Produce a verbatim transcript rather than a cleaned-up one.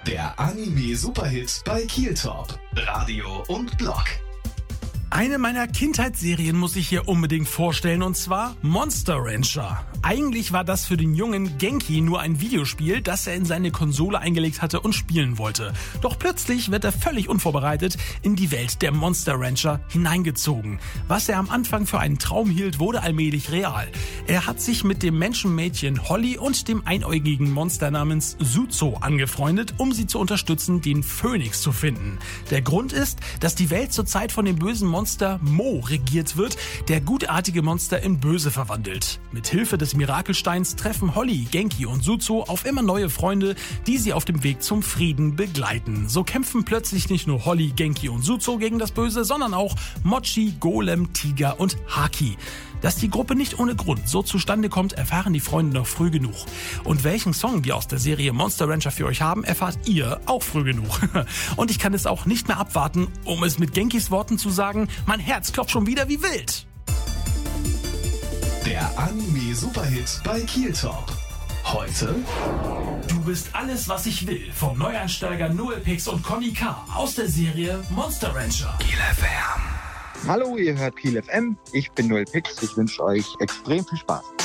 Der Anime-Superhit bei Kieltorp. Radio und Blog. Eine meiner Kindheitsserien muss ich hier unbedingt vorstellen, und zwar Monster Rancher. Eigentlich war das für den jungen Genki nur ein Videospiel, das er in seine Konsole eingelegt hatte und spielen wollte. Doch plötzlich wird er völlig unvorbereitet in die Welt der Monster Rancher hineingezogen. Was er am Anfang für einen Traum hielt, wurde allmählich real. Er hat sich mit dem Menschenmädchen Holly und dem einäugigen Monster namens Suzo angefreundet, um sie zu unterstützen, den Phönix zu finden. Der Grund ist, dass die Welt zurzeit von dem bösen Monster Monster Mo regiert wird, der gutartige Monster in Böse verwandelt. Mit Hilfe des Mirakelsteins treffen Holly, Genki und Suzo auf immer neue Freunde, die sie auf dem Weg zum Frieden begleiten. So kämpfen plötzlich nicht nur Holly, Genki und Suzo gegen das Böse, sondern auch Mochi, Golem, Tiger und Haki. Dass die Gruppe nicht ohne Grund so zustande kommt, erfahren die Freunde noch früh genug. Und welchen Song wir aus der Serie Monster Rancher für euch haben, erfahrt ihr auch früh genug. Und ich kann es auch nicht mehr abwarten, um es mit Genkis Worten zu sagen, mein Herz klopft schon wieder wie wild. Der Anime-Superhit bei Kieltorp. Heute: Du bist alles, was ich will, vom Neueinsteiger Noel Pix und Conny K. aus der Serie Monster Rancher. Kiel F M. Hallo, ihr hört Kiel F M. Ich bin Noel Pix. Ich wünsche euch extrem viel Spaß.